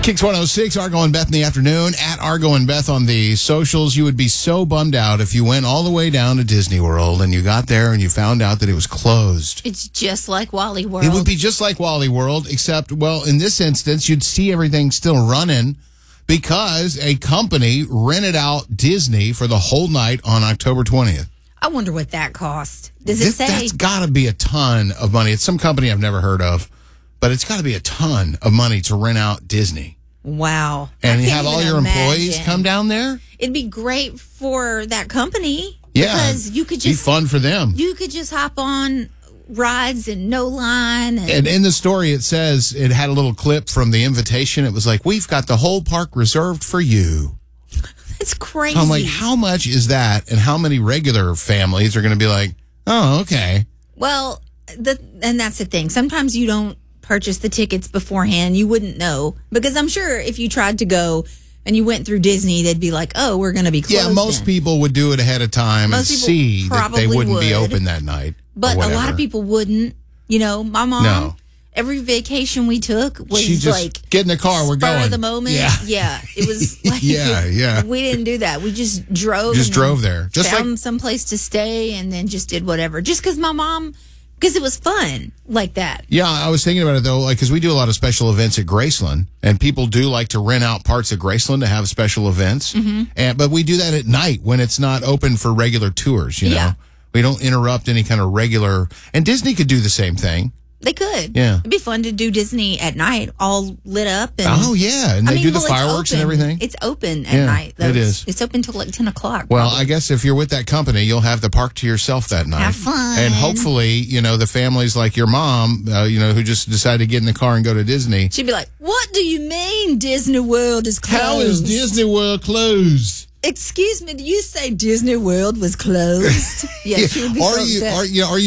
Kicks 106, Argo and Beth in the afternoon. At Argo and Beth on the socials. You would be so bummed out if you went all the way down to Disney World and you got there and you found out that it was closed. It's just like Wally World. It would be just like Wally World, except, well, in this instance, you'd see everything still running because a company rented out Disney for the whole night on October 20th. I wonder what that cost. Does it say? That's got to be a ton of money. It's some company I've never heard of, but it's got to be a ton of money to rent out Disney. Wow. And you have all your employees come down there? It'd be great for that company. Yeah. Because you could just... be fun for them. You could just hop on rides and no line. And in the story, it says, it had a little clip from the invitation. It was like, we've got the whole park reserved for you. That's crazy. I'm like, how much is that? And how many regular families are going to be like, oh, okay. Well, and that's the thing. Sometimes you don't purchase the tickets beforehand. You wouldn't know. Because I'm sure if you tried to go and you went through Disney, they'd be like, oh, we're going to be closed. Yeah, most people would do it ahead of time and see that they wouldn't be open that night. But a lot of people wouldn't. You know, my mom, every vacation we took was she just, like, get in the car, we're going. Spur of the moment. Yeah. It was like, we didn't do that. We just drove. Just drove there. Just found some place to stay and then just did whatever. Just because my mom... Because it was fun like that. Yeah, I was thinking about it, though, like, because we do a lot of special events at Graceland, and people do like to rent out parts of Graceland to have special events. Mm-hmm. But we do that at night when it's not open for regular tours, you know? Yeah. We don't interrupt any kind of regular... And Disney could do the same thing. They could. Yeah. It'd be fun to do Disney at night, all lit up. And, oh, yeah. And they do the fireworks and everything. It's open at night, though. It is. It's open till like 10 o'clock. Well, I guess if you're with that company, you'll have the park to yourself that night. Have fun. And hopefully, you know, the families like your mom, you know, who just decided to get in the car and go to Disney. She'd be like, what do you mean Disney World is closed? How is Disney World closed? Excuse me, did you say Disney World was closed? Yeah, she would be so upset. Are you